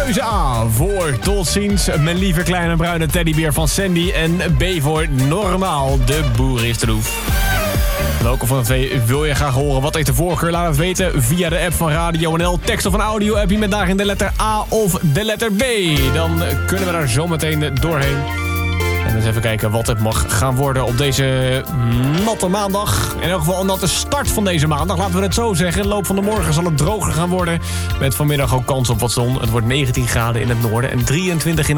Keuze A voor Tot ziens, mijn lieve kleine bruine teddybeer van Sandy. En B voor Normaal, de boer is troef. Welke van de twee wil je graag horen? Wat heeft de voorkeur? Laat het weten via de app van Radio NL. Tekst of een audio-appje met daarin de letter A of de letter B. Dan kunnen we daar zo meteen doorheen. En eens even kijken wat het mag gaan worden op deze natte maandag. In elk geval een natte start van deze maandag. Laten we het zo zeggen. In de loop van de morgen zal het droger gaan worden. Met vanmiddag ook kans op wat zon. Het wordt 19 graden in het noorden en 23 in het